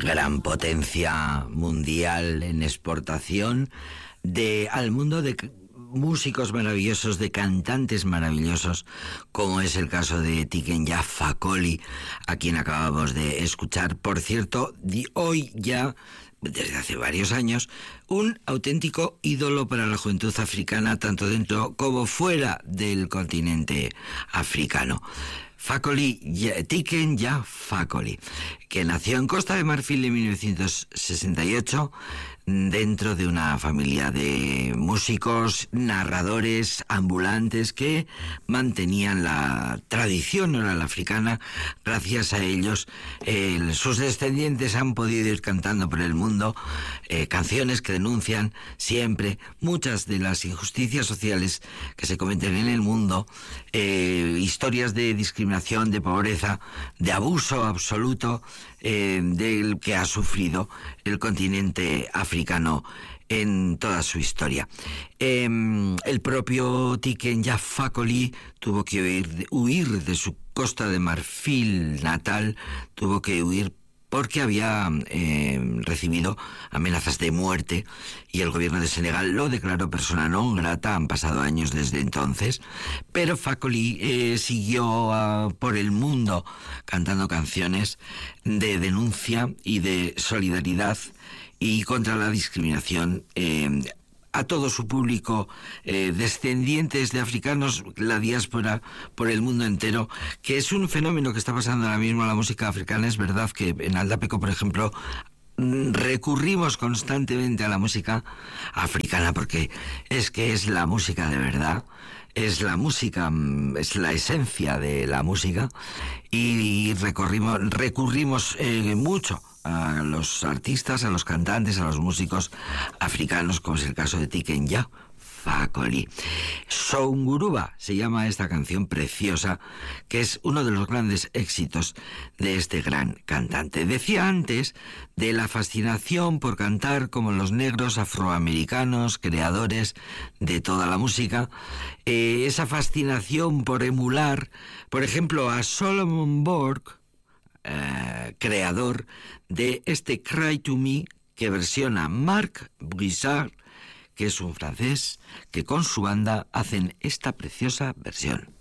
gran potencia mundial en exportación al mundo de músicos maravillosos, de cantantes maravillosos, como es el caso de Tiken Jah Fakoly, a quien acabamos de escuchar. Por cierto, hoy ya, desde hace varios años, un auténtico ídolo para la juventud africana, tanto dentro como fuera del continente africano. Tiken Jah Fakoly, que nació en Costa de Marfil en 1968, dentro de una familia de músicos, narradores, ambulantes, que mantenían la tradición oral africana. Gracias a ellos, sus descendientes han podido ir cantando por el mundo canciones que denuncian siempre muchas de las injusticias sociales que se cometen en el mundo, historias de discriminación, de pobreza, de abuso absoluto del que ha sufrido el continente africano en toda su historia. El propio Tiken Jah Fakoly tuvo que huir de su Costa de Marfil natal, tuvo que huir porque había recibido amenazas de muerte y el gobierno de Senegal lo declaró persona non grata. Han pasado años desde entonces, pero Fakoly siguió por el mundo cantando canciones de denuncia y de solidaridad y contra la discriminación a todo su público, descendientes de africanos, la diáspora por el mundo entero, que es un fenómeno que está pasando ahora mismo en la música africana. Es verdad que en Aldapeco, por ejemplo, recurrimos constantemente a la música africana porque es que es la música de verdad, es la música, es la esencia de la música, y recurrimos mucho a los artistas, a los cantantes, a los músicos africanos, como es el caso de Tiken Jah Fakoly. Songuruba se llama esta canción preciosa, que es uno de los grandes éxitos de este gran cantante. Decía antes de la fascinación por cantar como los negros afroamericanos, creadores de toda la música, esa fascinación por emular, por ejemplo, a Solomon Burke, creador de este Cry to Me, que versiona Marc Broussard, que es un francés, que con su banda hacen esta preciosa versión.